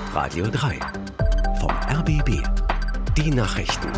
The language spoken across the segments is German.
Radio 3 vom RBB. Die Nachrichten.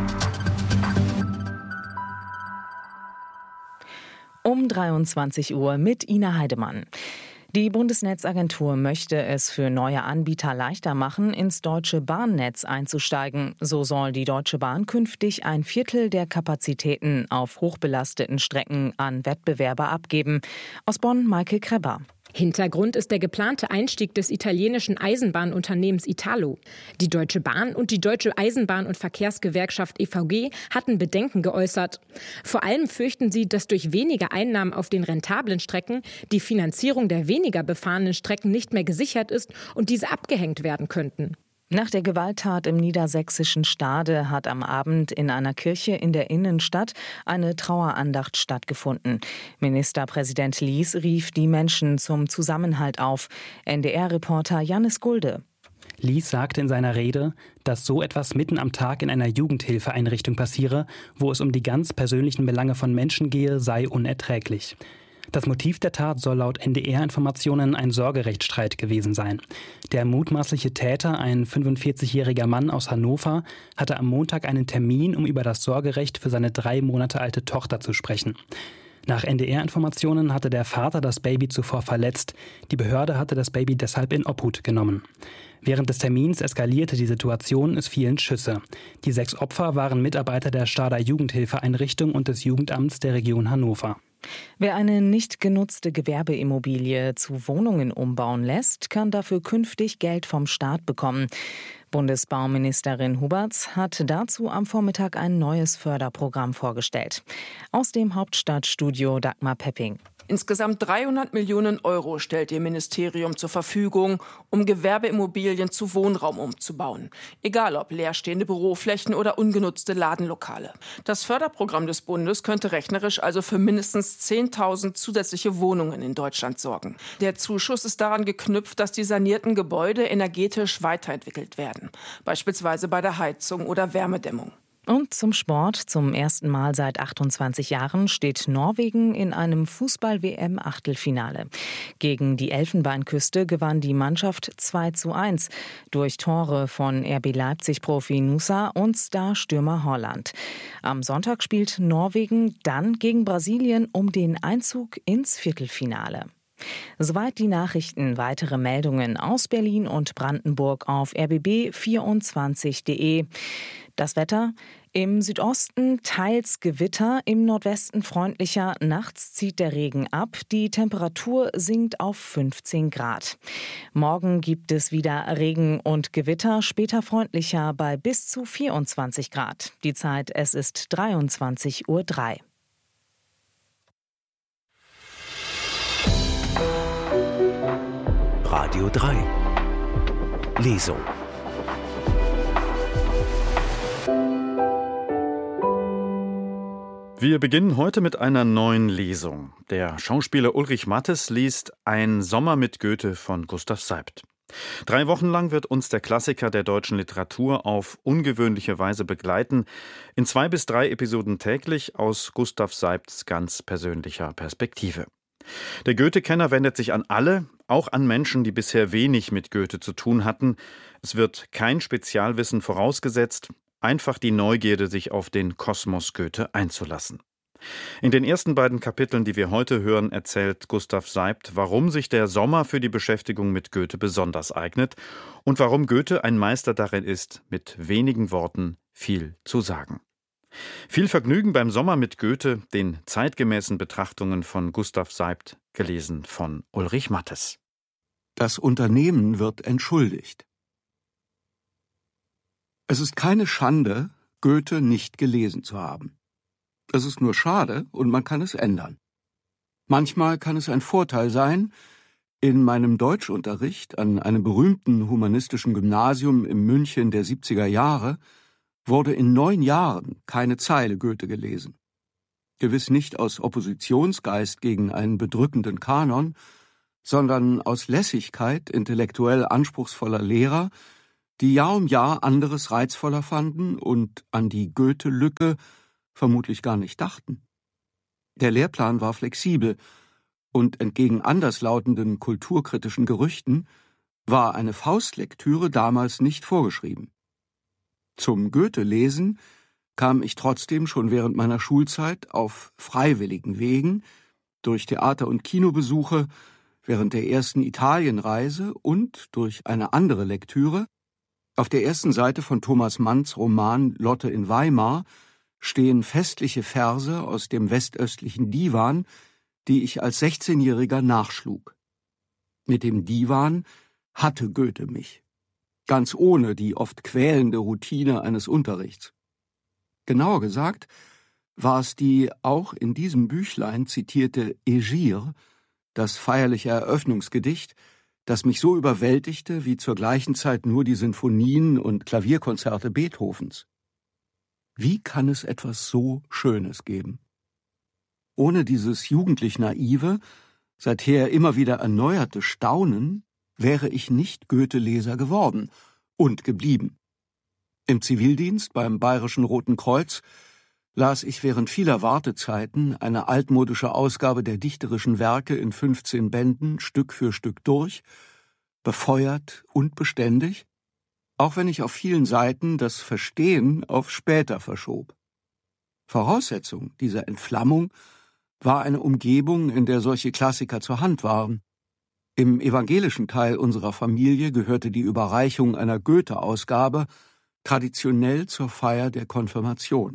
Um 23 Uhr mit Ina Heidemann. Die Bundesnetzagentur möchte es für neue Anbieter leichter machen, ins deutsche Bahnnetz einzusteigen. So soll die Deutsche Bahn künftig ein Viertel der Kapazitäten auf hochbelasteten Strecken an Wettbewerber abgeben. Aus Bonn Maike Kreber. Hintergrund ist der geplante Einstieg des italienischen Eisenbahnunternehmens Italo. Die Deutsche Bahn und die Deutsche Eisenbahn- und Verkehrsgewerkschaft EVG hatten Bedenken geäußert. Vor allem fürchten sie, dass durch weniger Einnahmen auf den rentablen Strecken die Finanzierung der weniger befahrenen Strecken nicht mehr gesichert ist und diese abgehängt werden könnten. Nach der Gewalttat im niedersächsischen Stade hat am Abend in einer Kirche in der Innenstadt eine Trauerandacht stattgefunden. Ministerpräsident Lies rief die Menschen zum Zusammenhalt auf. NDR-Reporter Jannis Gulde. Lies sagte in seiner Rede, dass so etwas mitten am Tag in einer Jugendhilfeeinrichtung passiere, wo es um die ganz persönlichen Belange von Menschen gehe, sei unerträglich. Das Motiv der Tat soll laut NDR-Informationen ein Sorgerechtsstreit gewesen sein. Der mutmaßliche Täter, ein 45-jähriger Mann aus Hannover, hatte am Montag einen Termin, um über das Sorgerecht für seine 3 Monate alte Tochter zu sprechen. Nach NDR-Informationen hatte der Vater das Baby zuvor verletzt. Die Behörde hatte das Baby deshalb in Obhut genommen. Während des Termins eskalierte die Situation, es fielen Schüsse. Die 6 Opfer waren Mitarbeiter der Stader Jugendhilfeeinrichtung und des Jugendamts der Region Hannover. Wer eine nicht genutzte Gewerbeimmobilie zu Wohnungen umbauen lässt, kann dafür künftig Geld vom Staat bekommen. Bundesbauministerin Huberts hat dazu am Vormittag ein neues Förderprogramm vorgestellt. Aus dem Hauptstadtstudio Dagmar Pepping. Insgesamt 300 Millionen Euro stellt ihr Ministerium zur Verfügung, um Gewerbeimmobilien zu Wohnraum umzubauen. Egal ob leerstehende Büroflächen oder ungenutzte Ladenlokale. Das Förderprogramm des Bundes könnte rechnerisch also für mindestens 10.000 zusätzliche Wohnungen in Deutschland sorgen. Der Zuschuss ist daran geknüpft, dass die sanierten Gebäude energetisch weiterentwickelt werden. Beispielsweise bei der Heizung oder Wärmedämmung. Und zum Sport. Zum ersten Mal seit 28 Jahren steht Norwegen in einem Fußball-WM-Achtelfinale. Gegen die Elfenbeinküste gewann die Mannschaft 2:1 durch Tore von RB Leipzig-Profi Nusa und Star-Stürmer Holland. Am Sonntag spielt Norwegen dann gegen Brasilien um den Einzug ins Viertelfinale. Soweit die Nachrichten. Weitere Meldungen aus Berlin und Brandenburg auf rbb24.de. Das Wetter: im Südosten teils Gewitter, im Nordwesten freundlicher. Nachts zieht der Regen ab. Die Temperatur sinkt auf 15 Grad. Morgen gibt es wieder Regen und Gewitter, später freundlicher bei bis zu 24 Grad. Die Zeit, es ist 23:03 Uhr. Radio 3 Lesung. Wir beginnen heute mit einer neuen Lesung. Der Schauspieler Ulrich Mattes liest Ein Sommer mit Goethe von Gustav Seipt. 3 Wochen lang wird uns der Klassiker der deutschen Literatur auf ungewöhnliche Weise begleiten, in 2 bis 3 Episoden täglich aus Gustav Seipts ganz persönlicher Perspektive. Der Goethe-Kenner wendet sich an alle, auch an Menschen, die bisher wenig mit Goethe zu tun hatten. Es wird kein Spezialwissen vorausgesetzt, einfach die Neugierde, sich auf den Kosmos Goethe einzulassen. In den ersten beiden Kapiteln, die wir heute hören, erzählt Gustav Seipt, warum sich der Sommer für die Beschäftigung mit Goethe besonders eignet und warum Goethe ein Meister darin ist, mit wenigen Worten viel zu sagen. Viel Vergnügen beim Sommer mit Goethe, den zeitgemäßen Betrachtungen von Gustav Seipt, gelesen von Ulrich Mattes. Das Unternehmen wird entschuldigt. Es ist keine Schande, Goethe nicht gelesen zu haben. Es ist nur schade und man kann es ändern. Manchmal kann es ein Vorteil sein. In meinem Deutschunterricht an einem berühmten humanistischen Gymnasium in München der 70er Jahre wurde in 9 Jahren keine Zeile Goethe gelesen. Gewiss nicht aus Oppositionsgeist gegen einen bedrückenden Kanon, sondern aus Lässigkeit intellektuell anspruchsvoller Lehrer, die Jahr um Jahr anderes reizvoller fanden und an die Goethe-Lücke vermutlich gar nicht dachten. Der Lehrplan war flexibel und entgegen anderslautenden kulturkritischen Gerüchten war eine Faustlektüre damals nicht vorgeschrieben. Zum Goethe-Lesen kam ich trotzdem schon während meiner Schulzeit auf freiwilligen Wegen, durch Theater- und Kinobesuche, während der ersten Italienreise und durch eine andere Lektüre. Auf der ersten Seite von Thomas Manns Roman Lotte in Weimar stehen festliche Verse aus dem westöstlichen Divan, die ich als 16-Jähriger nachschlug. Mit dem Divan hatte Goethe mich, ganz ohne die oft quälende Routine eines Unterrichts. Genauer gesagt war es die auch in diesem Büchlein zitierte Egir, das feierliche Eröffnungsgedicht, das mich so überwältigte wie zur gleichen Zeit nur die Sinfonien und Klavierkonzerte Beethovens. Wie kann es etwas so Schönes geben? Ohne dieses jugendlich naive, seither immer wieder erneuerte Staunen wäre ich nicht Goethe-Leser geworden und geblieben. Im Zivildienst beim Bayerischen Roten Kreuz las ich während vieler Wartezeiten eine altmodische Ausgabe der dichterischen Werke in 15 Bänden Stück für Stück durch, befeuert und beständig, auch wenn ich auf vielen Seiten das Verstehen auf später verschob. Voraussetzung dieser Entflammung war eine Umgebung, in der solche Klassiker zur Hand waren. Im evangelischen Teil unserer Familie gehörte die Überreichung einer Goethe-Ausgabe traditionell zur Feier der Konfirmation.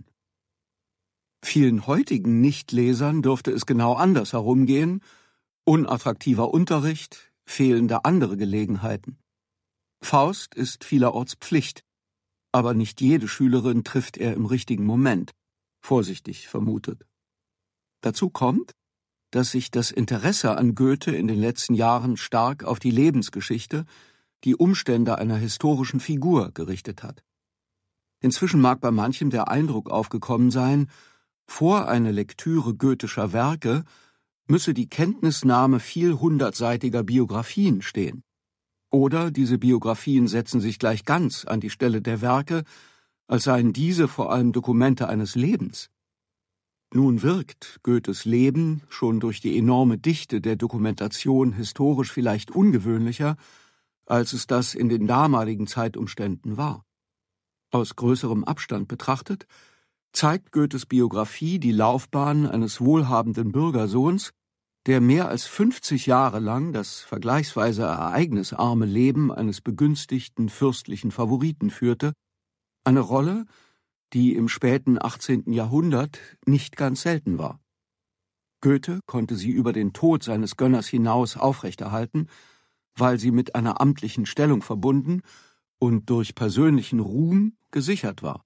Vielen heutigen Nichtlesern dürfte es genau anders herumgehen: unattraktiver Unterricht, fehlende andere Gelegenheiten. Faust ist vielerorts Pflicht, aber nicht jede Schülerin trifft er im richtigen Moment, vorsichtig vermutet. Dazu kommt, dass sich das Interesse an Goethe in den letzten Jahren stark auf die Lebensgeschichte, die Umstände einer historischen Figur gerichtet hat. Inzwischen mag bei manchem der Eindruck aufgekommen sein, vor einer Lektüre goethischer Werke müsse die Kenntnisnahme viel hundertseitiger Biografien stehen. Oder diese Biografien setzen sich gleich ganz an die Stelle der Werke, als seien diese vor allem Dokumente eines Lebens. Nun wirkt Goethes Leben schon durch die enorme Dichte der Dokumentation historisch vielleicht ungewöhnlicher, als es das in den damaligen Zeitumständen war. Aus größerem Abstand betrachtet zeigt Goethes Biografie die Laufbahn eines wohlhabenden Bürgersohns, der mehr als 50 Jahre lang das vergleichsweise ereignisarme Leben eines begünstigten fürstlichen Favoriten führte, eine Rolle, die im späten 18. Jahrhundert nicht ganz selten war. Goethe konnte sie über den Tod seines Gönners hinaus aufrechterhalten, weil sie mit einer amtlichen Stellung verbunden und durch persönlichen Ruhm gesichert war.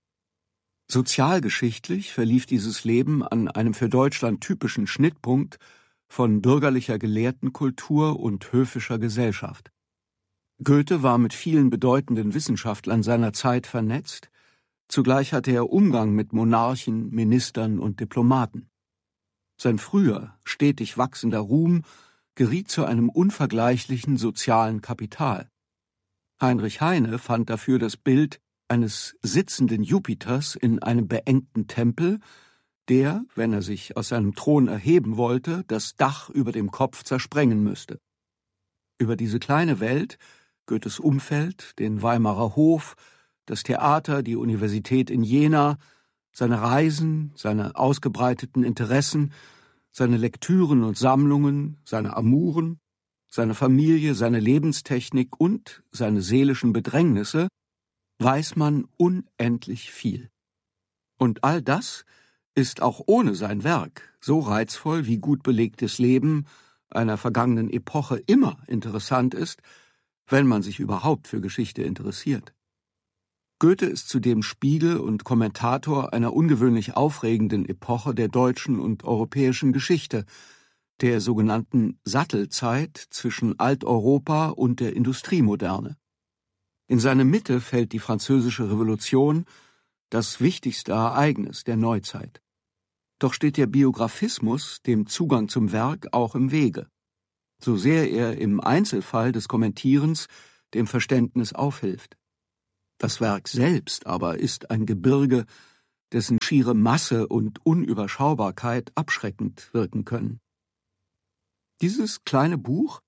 Sozialgeschichtlich verlief dieses Leben an einem für Deutschland typischen Schnittpunkt von bürgerlicher Gelehrtenkultur und höfischer Gesellschaft. Goethe war mit vielen bedeutenden Wissenschaftlern seiner Zeit vernetzt, zugleich hatte er Umgang mit Monarchen, Ministern und Diplomaten. Sein früher, stetig wachsender Ruhm geriet zu einem unvergleichlichen sozialen Kapital. Heinrich Heine fand dafür das Bild eines sitzenden Jupiters in einem beengten Tempel, der, wenn er sich aus seinem Thron erheben wollte, das Dach über dem Kopf zersprengen müsste. Über diese kleine Welt, Goethes Umfeld, den Weimarer Hof, das Theater, die Universität in Jena, seine Reisen, seine ausgebreiteten Interessen, seine Lektüren und Sammlungen, seine Amuren, seine Familie, seine Lebenstechnik und seine seelischen Bedrängnisse, weiß man unendlich viel. Und all das ist auch ohne sein Werk so reizvoll, wie gut belegtes Leben einer vergangenen Epoche immer interessant ist, wenn man sich überhaupt für Geschichte interessiert. Goethe ist zudem Spiegel und Kommentator einer ungewöhnlich aufregenden Epoche der deutschen und europäischen Geschichte, der sogenannten Sattelzeit zwischen Alteuropa und der Industriemoderne. In seine Mitte fällt die Französische Revolution, das wichtigste Ereignis der Neuzeit. Doch steht der Biografismus dem Zugang zum Werk auch im Wege, so sehr er im Einzelfall des Kommentierens dem Verständnis aufhilft. Das Werk selbst aber ist ein Gebirge, dessen schiere Masse und Unüberschaubarkeit abschreckend wirken können. Dieses kleine Buch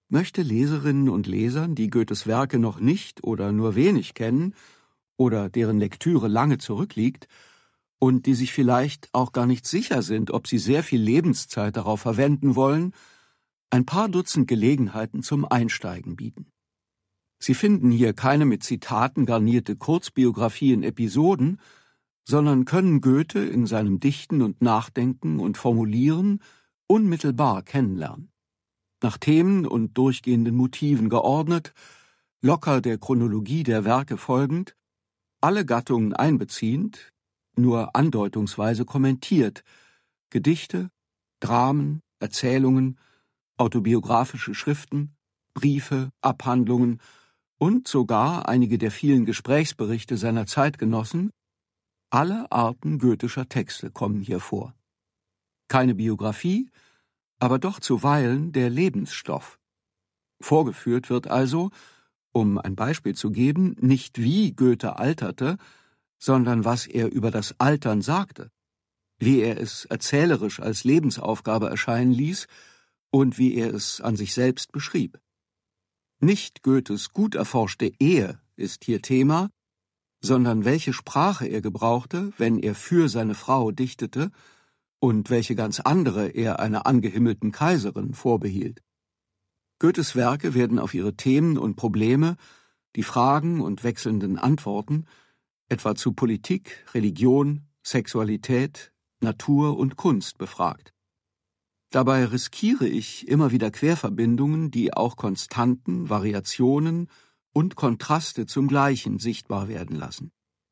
möchte Leserinnen und Lesern, die Goethes Werke noch nicht oder nur wenig kennen oder deren Lektüre lange zurückliegt und die sich vielleicht auch gar nicht sicher sind, ob sie sehr viel Lebenszeit darauf verwenden wollen, ein paar Dutzend Gelegenheiten zum Einsteigen bieten. Sie finden hier keine mit Zitaten garnierte Kurzbiografie in Episoden, sondern können Goethe in seinem Dichten und Nachdenken und Formulieren unmittelbar kennenlernen. Nach Themen und durchgehenden Motiven geordnet, locker der Chronologie der Werke folgend, alle Gattungen einbeziehend, nur andeutungsweise kommentiert, Gedichte, Dramen, Erzählungen, autobiografische Schriften, Briefe, Abhandlungen und sogar einige der vielen Gesprächsberichte seiner Zeitgenossen, alle Arten goethischer Texte kommen hier vor. Keine Biografie, aber doch zuweilen der Lebensstoff. Vorgeführt wird also, um ein Beispiel zu geben, nicht wie Goethe alterte, sondern was er über das Altern sagte, wie er es erzählerisch als Lebensaufgabe erscheinen ließ und wie er es an sich selbst beschrieb. Nicht Goethes gut erforschte Ehe ist hier Thema, sondern welche Sprache er gebrauchte, wenn er für seine Frau dichtete, und welche ganz andere er einer angehimmelten Kaiserin vorbehielt. Goethes Werke werden auf ihre Themen und Probleme, die Fragen und wechselnden Antworten, etwa zu Politik, Religion, Sexualität, Natur und Kunst befragt. Dabei riskiere ich immer wieder Querverbindungen, die auch Konstanten, Variationen und Kontraste zum Gleichen sichtbar werden lassen.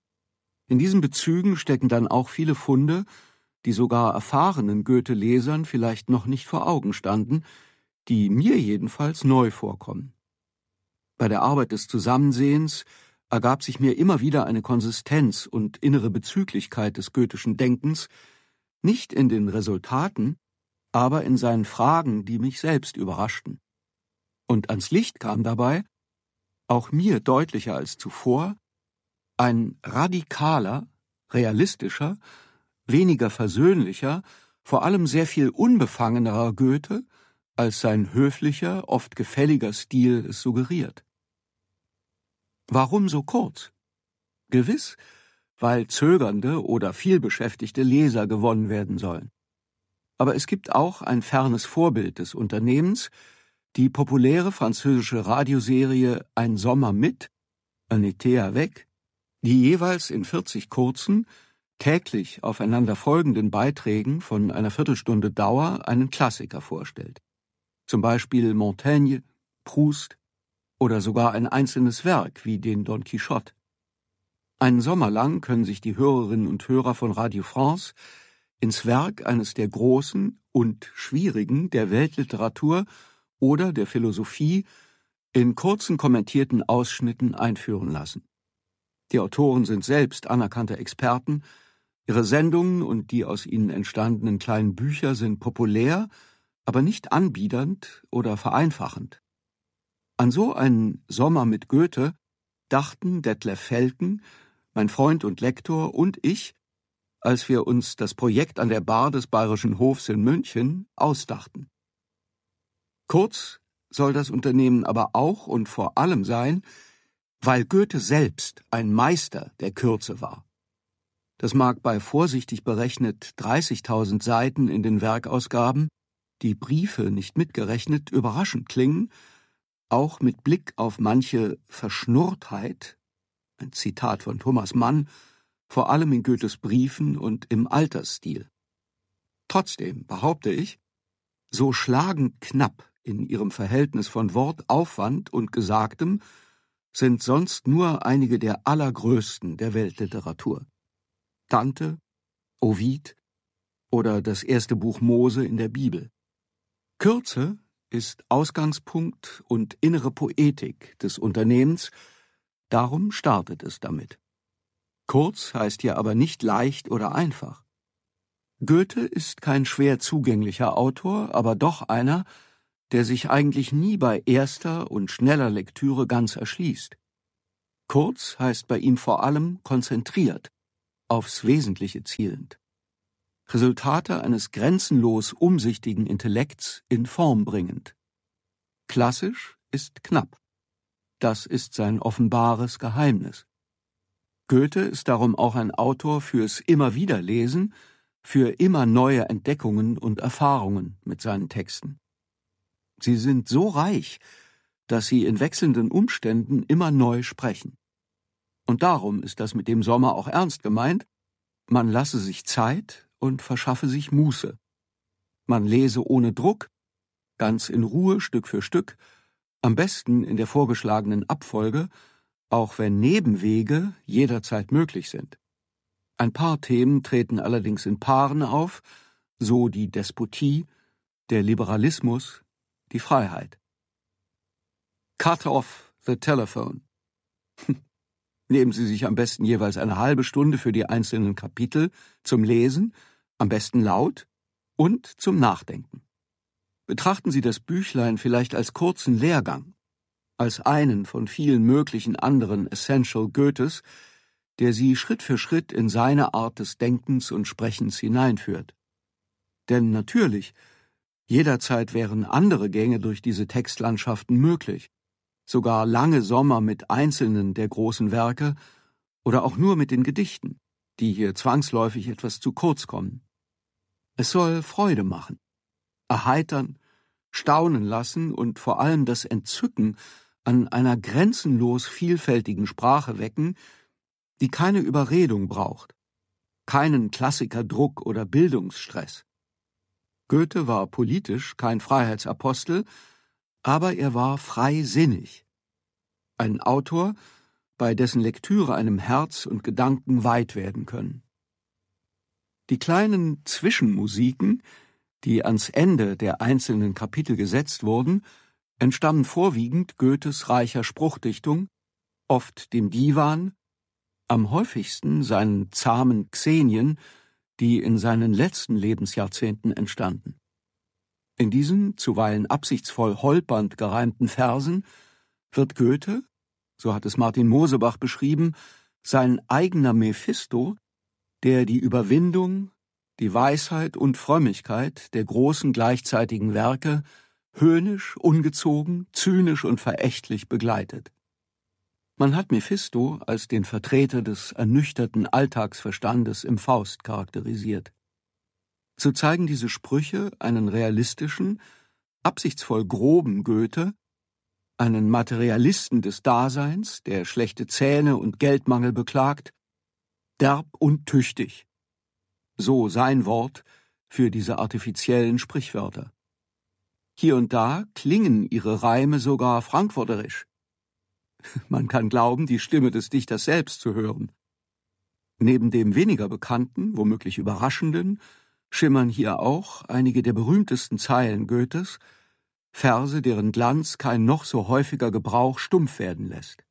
In diesen Bezügen stecken dann auch viele Funde, die sogar erfahrenen Goethe-Lesern vielleicht noch nicht vor Augen standen, die mir jedenfalls neu vorkommen. Bei der Arbeit des Zusammensehens ergab sich mir immer wieder eine Konsistenz und innere Bezüglichkeit des goethischen Denkens, nicht in den Resultaten, aber in seinen Fragen, die mich selbst überraschten. Und ans Licht kam dabei, auch mir deutlicher als zuvor, ein radikaler, realistischer, weniger versöhnlicher, vor allem sehr viel unbefangenerer Goethe, als sein höflicher, oft gefälliger Stil es suggeriert. Warum so kurz? Gewiss, weil zögernde oder vielbeschäftigte Leser gewonnen werden sollen. Aber es gibt auch ein fernes Vorbild des Unternehmens, die populäre französische Radioserie Ein Sommer mit, Un été avec, die jeweils in 40 kurzen, täglich aufeinander folgenden Beiträgen von einer Viertelstunde Dauer einen Klassiker vorstellt. Zum Beispiel Montaigne, Proust oder sogar ein einzelnes Werk wie den Don Quixote. Einen Sommer lang können sich die Hörerinnen und Hörer von Radio France ins Werk eines der Großen und Schwierigen der Weltliteratur oder der Philosophie in kurzen kommentierten Ausschnitten einführen lassen. Die Autoren sind selbst anerkannte Experten, ihre Sendungen und die aus ihnen entstandenen kleinen Bücher sind populär, aber nicht anbiedernd oder vereinfachend. An so einen Sommer mit Goethe dachten Detlef Felken, mein Freund und Lektor und ich, als wir uns das Projekt an der Bar des Bayerischen Hofs in München ausdachten. Kurz soll das Unternehmen aber auch und vor allem sein, weil Goethe selbst ein Meister der Kürze war. Das mag bei vorsichtig berechnet 30.000 Seiten in den Werkausgaben, die Briefe nicht mitgerechnet, überraschend klingen, auch mit Blick auf manche Verschnurrtheit, ein Zitat von Thomas Mann, vor allem in Goethes Briefen und im Altersstil. Trotzdem behaupte ich, so schlagend knapp in ihrem Verhältnis von Wortaufwand und Gesagtem sind sonst nur einige der allergrößten der Weltliteratur. Dante, Ovid oder das erste Buch Mose in der Bibel. Kürze ist Ausgangspunkt und innere Poetik des Unternehmens, darum startet es damit. Kurz heißt hier aber nicht leicht oder einfach. Goethe ist kein schwer zugänglicher Autor, aber doch einer, der sich eigentlich nie bei erster und schneller Lektüre ganz erschließt. Kurz heißt bei ihm vor allem konzentriert, aufs Wesentliche zielend. Resultate eines grenzenlos umsichtigen Intellekts in Form bringend. Klassisch ist knapp. Das ist sein offenbares Geheimnis. Goethe ist darum auch ein Autor fürs Immer-wieder-Lesen, für immer neue Entdeckungen und Erfahrungen mit seinen Texten. Sie sind so reich, dass sie in wechselnden Umständen immer neu sprechen. Und darum ist das mit dem Sommer auch ernst gemeint. Man lasse sich Zeit und verschaffe sich Muße. Man lese ohne Druck, ganz in Ruhe, Stück für Stück, am besten in der vorgeschlagenen Abfolge, auch wenn Nebenwege jederzeit möglich sind. Ein paar Themen treten allerdings in Paaren auf, so die Despotie, der Liberalismus, die Freiheit. Cut off the telephone. Nehmen Sie sich am besten jeweils eine halbe Stunde für die einzelnen Kapitel zum Lesen, am besten laut, und zum Nachdenken. Betrachten Sie das Büchlein vielleicht als kurzen Lehrgang, als einen von vielen möglichen anderen Essential Goethes, der Sie Schritt für Schritt in seine Art des Denkens und Sprechens hineinführt. Denn natürlich, jederzeit wären andere Gänge durch diese Textlandschaften möglich, sogar lange Sommer mit einzelnen der großen Werke oder auch nur mit den Gedichten, die hier zwangsläufig etwas zu kurz kommen. Es soll Freude machen, erheitern, staunen lassen und vor allem das Entzücken an einer grenzenlos vielfältigen Sprache wecken, die keine Überredung braucht, keinen Klassikerdruck oder Bildungsstress. Goethe war politisch kein Freiheitsapostel, aber er war freisinnig. Ein Autor, bei dessen Lektüre einem Herz und Gedanken weit werden können. Die kleinen Zwischenmusiken, die ans Ende der einzelnen Kapitel gesetzt wurden, entstammen vorwiegend Goethes reicher Spruchdichtung, oft dem Divan, am häufigsten seinen zahmen Xenien, die in seinen letzten Lebensjahrzehnten entstanden. In diesen zuweilen absichtsvoll holpernd gereimten Versen wird Goethe, so hat es Martin Mosebach beschrieben, sein eigener Mephisto, der die Überwindung, die Weisheit und Frömmigkeit der großen gleichzeitigen Werke höhnisch, ungezogen, zynisch und verächtlich begleitet. Man hat Mephisto als den Vertreter des ernüchterten Alltagsverstandes im Faust charakterisiert. So zeigen diese Sprüche einen realistischen, absichtsvoll groben Goethe, einen Materialisten des Daseins, der schlechte Zähne und Geldmangel beklagt, derb und tüchtig. So sein Wort für diese artifiziellen Sprichwörter. Hier und da klingen ihre Reime sogar frankfurterisch. Man kann glauben, die Stimme des Dichters selbst zu hören. Neben dem weniger bekannten, womöglich überraschenden, schimmern hier auch einige der berühmtesten Zeilen Goethes, Verse, deren Glanz kein noch so häufiger Gebrauch stumpf werden lässt.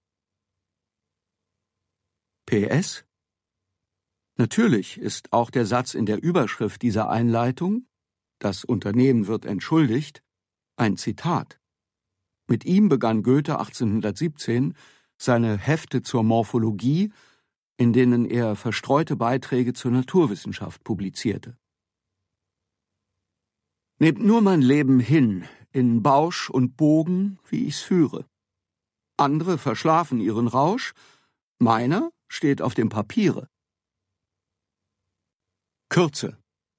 PS: Natürlich ist auch der Satz in der Überschrift dieser Einleitung, das Unternehmen wird entschuldigt, ein Zitat. Mit ihm begann Goethe 1817 seine Hefte zur Morphologie, in denen er verstreute Beiträge zur Naturwissenschaft publizierte. Nehmt nur mein Leben hin, in Bausch und Bogen, wie ich's führe. Andere verschlafen ihren Rausch, meiner steht auf dem Papiere. Kürze.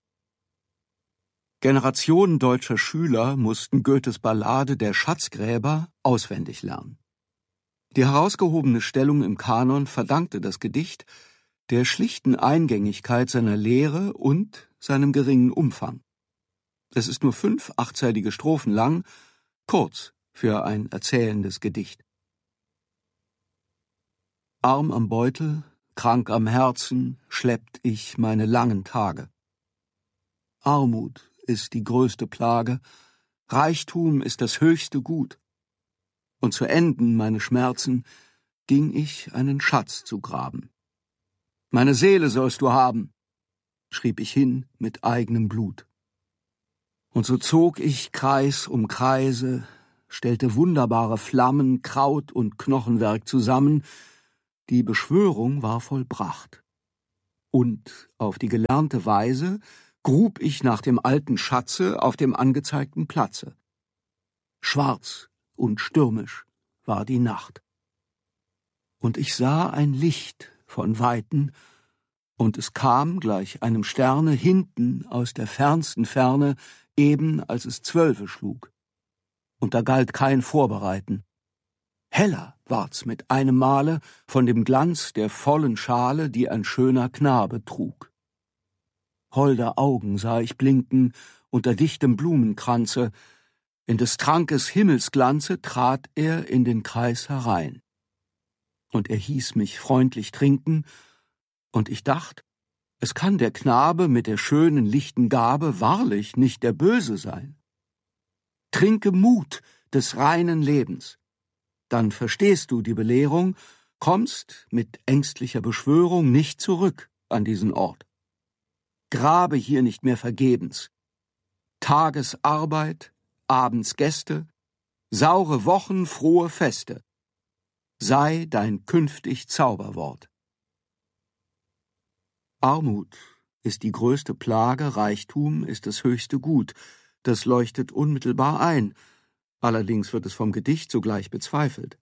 Generationen deutscher Schüler mussten Goethes Ballade Der Schatzgräber auswendig lernen. Die herausgehobene Stellung im Kanon verdankte das Gedicht der schlichten Eingängigkeit seiner Lehre und seinem geringen Umfang. Es ist nur 5 achtseitige Strophen lang, kurz für ein erzählendes Gedicht. Arm am Beutel, krank am Herzen, schleppt ich meine langen Tage. Armut ist die größte Plage, Reichtum ist das höchste Gut. Und zu enden meine Schmerzen ging ich einen Schatz zu graben. Meine Seele sollst du haben, schrieb ich hin mit eigenem Blut. Und so zog ich Kreis um Kreise, stellte wunderbare Flammen, Kraut und Knochenwerk zusammen, die Beschwörung war vollbracht. Und auf die gelernte Weise grub ich nach dem alten Schatze auf dem angezeigten Platze. Schwarz und stürmisch war die Nacht. Und ich sah ein Licht von Weiten, und es kam gleich einem Sterne hinten aus der fernsten Ferne, eben als es 12 schlug. Und da galt kein Vorbereiten. Heller ward's mit einem Male von dem Glanz der vollen Schale, die ein schöner Knabe trug. Holde Augen sah ich blinken unter dichtem Blumenkranze, in des Trankes Himmelsglanze trat er in den Kreis herein. Und er hieß mich freundlich trinken, und ich dacht, es kann der Knabe mit der schönen lichten Gabe wahrlich nicht der Böse sein. Trinke Mut des reinen Lebens, dann verstehst du die Belehrung, kommst mit ängstlicher Beschwörung nicht zurück an diesen Ort. Grabe hier nicht mehr vergebens. Tagesarbeit, abends Gäste, saure Wochen, frohe Feste, sei dein künftig Zauberwort. Armut ist die größte Plage, Reichtum ist das höchste Gut, das leuchtet unmittelbar ein, allerdings wird es vom Gedicht sogleich bezweifelt.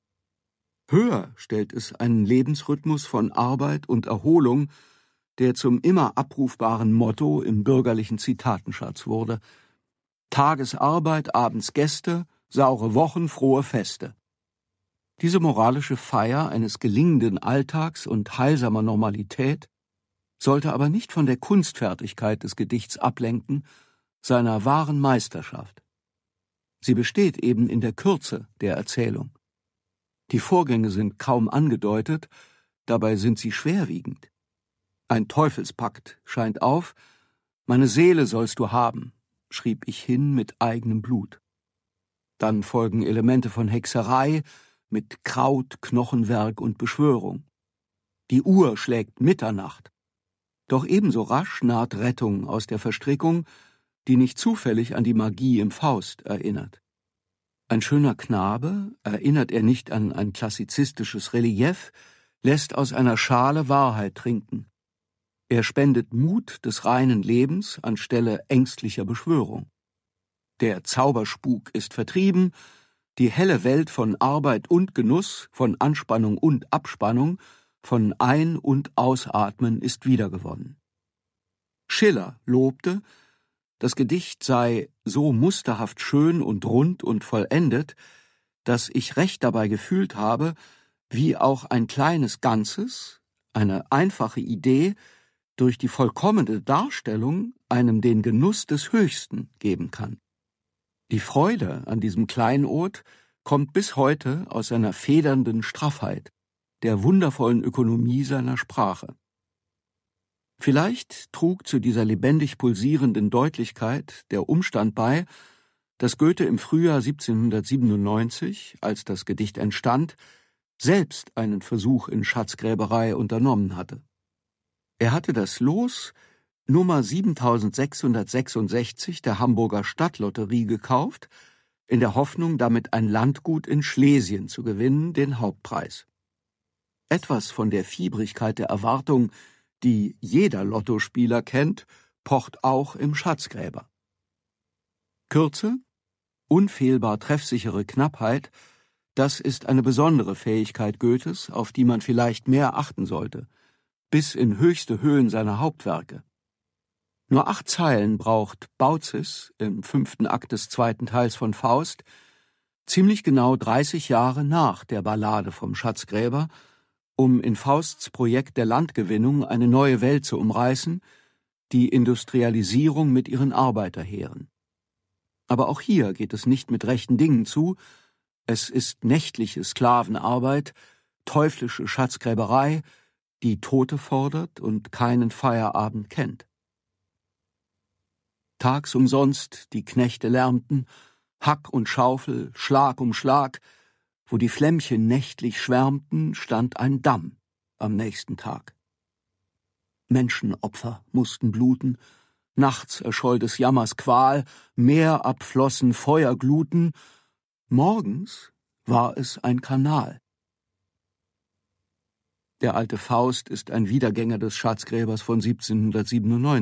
Höher stellt es einen Lebensrhythmus von Arbeit und Erholung, der zum immer abrufbaren Motto im bürgerlichen Zitatenschatz wurde. Tagesarbeit, abends Gäste, saure Wochen, frohe Feste. Diese moralische Feier eines gelingenden Alltags und heilsamer Normalität sollte aber nicht von der Kunstfertigkeit des Gedichts ablenken, seiner wahren Meisterschaft. Sie besteht eben in der Kürze der Erzählung. Die Vorgänge sind kaum angedeutet, dabei sind sie schwerwiegend. Ein Teufelspakt scheint auf, meine Seele sollst du haben, schrieb ich hin mit eigenem Blut. Dann folgen Elemente von Hexerei mit Kraut, Knochenwerk und Beschwörung. Die Uhr schlägt Mitternacht. Doch ebenso rasch naht Rettung aus der Verstrickung, die nicht zufällig an die Magie im Faust erinnert. Ein schöner Knabe, erinnert er nicht an ein klassizistisches Relief, lässt aus einer Schale Wahrheit trinken. Er spendet Mut des reinen Lebens anstelle ängstlicher Beschwörung. Der Zauberspuk ist vertrieben, die helle Welt von Arbeit und Genuss, von Anspannung und Abspannung, von Ein- und Ausatmen ist wiedergewonnen. Schiller lobte, das Gedicht sei so musterhaft schön und rund und vollendet, dass ich recht dabei gefühlt habe, wie auch ein kleines Ganzes, eine einfache Idee, durch die vollkommene Darstellung einem den Genuss des Höchsten geben kann. Die Freude an diesem Kleinod kommt bis heute aus seiner federnden Straffheit, der wundervollen Ökonomie seiner Sprache. Vielleicht trug zu dieser lebendig pulsierenden Deutlichkeit der Umstand bei, dass Goethe im Frühjahr 1797, als das Gedicht entstand, selbst einen Versuch in Schatzgräberei unternommen hatte. Er hatte das Los Nummer 7666 der Hamburger Stadtlotterie gekauft, in der Hoffnung, damit ein Landgut in Schlesien zu gewinnen, den Hauptpreis. Etwas von der Fiebrigkeit der Erwartung, die jeder Lottospieler kennt, pocht auch im Schatzgräber. Kürze, unfehlbar treffsichere Knappheit, das ist eine besondere Fähigkeit Goethes, auf die man vielleicht mehr achten sollte, bis in höchste Höhen seiner Hauptwerke. Nur 8 Zeilen braucht Baucis im 5. Akt des 2. Teils von Faust, ziemlich genau 30 Jahre nach der Ballade vom Schatzgräber, um in Fausts Projekt der Landgewinnung eine neue Welt zu umreißen, die Industrialisierung mit ihren Arbeiterheeren. Aber auch hier geht es nicht mit rechten Dingen zu, es ist nächtliche Sklavenarbeit, teuflische Schatzgräberei, die Tote fordert und keinen Feierabend kennt. Tags umsonst die Knechte lärmten, Hack und Schaufel, Schlag um Schlag, wo die Flämmchen nächtlich schwärmten, stand ein Damm am nächsten Tag. Menschenopfer mussten bluten, nachts erscholl des Jammers Qual, Meer abflossen Feuergluten, morgens war es ein Kanal. Der alte Faust ist ein Wiedergänger des Schatzgräbers von 1797.